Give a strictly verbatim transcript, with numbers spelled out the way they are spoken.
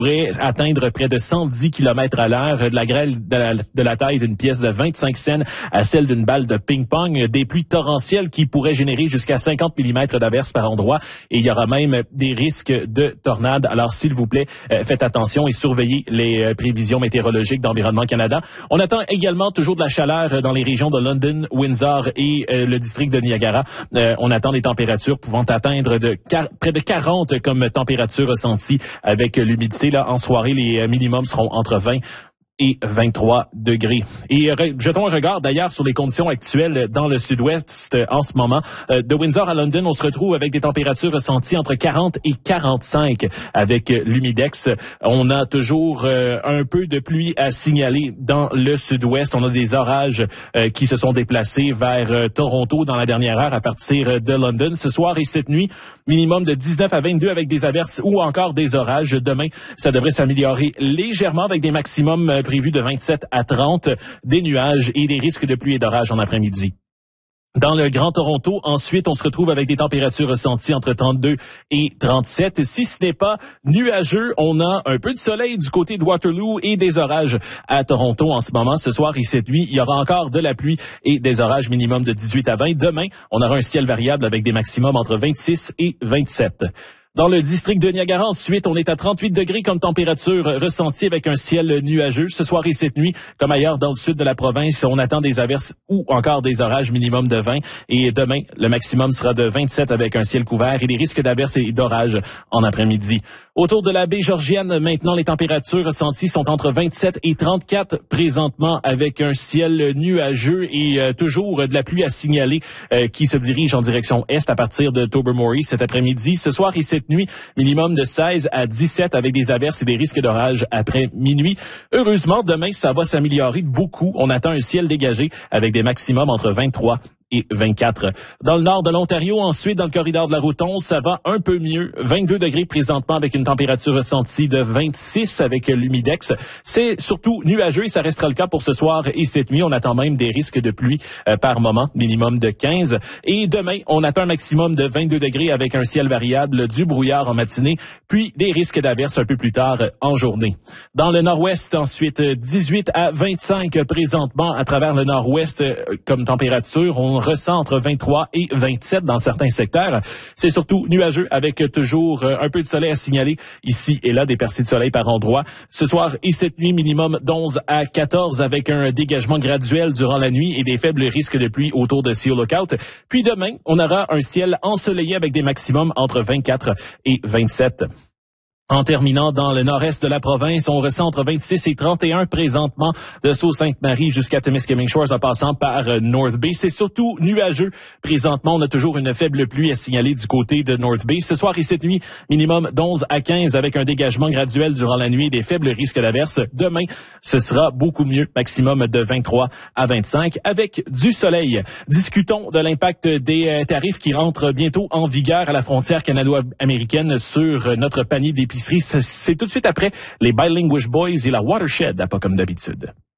pourrait atteindre près de cent dix kilomètres à l'heure, de la grêle de la, de la taille d'une pièce de vingt-cinq cents à celle d'une balle de ping-pong, des pluies torrentielles qui pourraient générer jusqu'à cinquante millimètres d'averses par endroit, et il y aura même des risques de tornades. Alors, s'il vous plaît, euh, faites attention et surveillez les euh, prévisions météorologiques d'Environnement Canada. On attend également toujours de la chaleur dans les régions de London, Windsor et euh, le district de Niagara. Euh, on attend des températures pouvant atteindre de car- près de quarante comme température ressentie avec l'humidité. Là, en soirée, les minimums seront entre vingt et vingt-trois degrés. Et re, jetons un regard d'ailleurs sur les conditions actuelles dans le sud-ouest euh, en ce moment. Euh, de Windsor à London, on se retrouve avec des températures ressenties entre quarante et quarante-cinq avec euh, l'humidex. On a toujours euh, un peu de pluie à signaler dans le sud-ouest. On a des orages euh, qui se sont déplacés vers euh, Toronto dans la dernière heure à partir de London. Ce soir et cette nuit, minimum de dix-neuf à vingt-deux avec des averses ou encore des orages. Demain, ça devrait s'améliorer légèrement avec des maximums euh, prévu de vingt-sept à trente, des nuages et des risques de pluie et d'orage en après-midi. Dans le Grand Toronto, ensuite, on se retrouve avec des températures ressenties entre trente-deux et trente-sept. Si ce n'est pas nuageux, on a un peu de soleil du côté de Waterloo et des orages à Toronto en ce moment. Ce soir et cette nuit, il y aura encore de la pluie et des orages minimum de dix-huit à vingt. Demain, on aura un ciel variable avec des maximums entre vingt-six et vingt-sept. Dans le district de Niagara, ensuite, on est à trente-huit degrés comme température ressentie avec un ciel nuageux. Ce soir et cette nuit, comme ailleurs dans le sud de la province, on attend des averses ou encore des orages minimum de vingt. Et demain, le maximum sera de vingt-sept avec un ciel couvert et des risques d'averses et d'orages en après-midi. Autour de la baie Georgienne, maintenant, les températures ressenties sont entre vingt-sept et trente-quatre présentement avec un ciel nuageux et euh, toujours de la pluie à signaler euh, qui se dirige en direction est à partir de Tobermory cet après-midi. Ce soir et cette nuit, minimum de seize à dix-sept avec des averses et des risques d'orage après minuit. Heureusement, demain, ça va s'améliorer beaucoup. On attend un ciel dégagé avec des maximums entre vingt-trois et vingt-quatre. Dans le nord de l'Ontario, ensuite, dans le corridor de la route onze, ça va un peu mieux. vingt-deux degrés présentement avec une température ressentie de vingt-six avec l'humidex. C'est surtout nuageux et ça restera le cas pour ce soir et cette nuit. On attend même des risques de pluie euh, par moment, minimum de quinze. Et demain, on attend un maximum de vingt-deux degrés avec un ciel variable, du brouillard en matinée, puis des risques d'averses un peu plus tard en journée. Dans le nord-ouest, ensuite, dix-huit à vingt-cinq présentement à travers le nord-ouest euh, comme température. On ressent entre vingt-trois et vingt-sept dans certains secteurs. C'est surtout nuageux avec toujours un peu de soleil à signaler ici et là, des percées de soleil par endroit. Ce soir et cette nuit, minimum d'onze à quatorze avec un dégagement graduel durant la nuit et des faibles risques de pluie autour de Sea Lookout. Puis demain, on aura un ciel ensoleillé avec des maximums entre vingt-quatre et vingt-sept. En terminant dans le nord-est de la province, on ressent entre vingt-six et trente et un présentement de Sault-Sainte-Marie jusqu'à Temiskaming Shores en passant par North Bay. C'est surtout nuageux. Présentement, on a toujours une faible pluie à signaler du côté de North Bay. Ce soir et cette nuit, minimum d'onze à quinze avec un dégagement graduel durant la nuit et des faibles risques d'averses. Demain, ce sera beaucoup mieux. Maximum de vingt-trois à vingt-cinq avec du soleil. Discutons de l'impact des tarifs qui rentrent bientôt en vigueur à la frontière canado-américaine sur notre panier d'épicerie. C'est tout de suite après les Bilinguish Boys et la Watershed, pas comme d'habitude.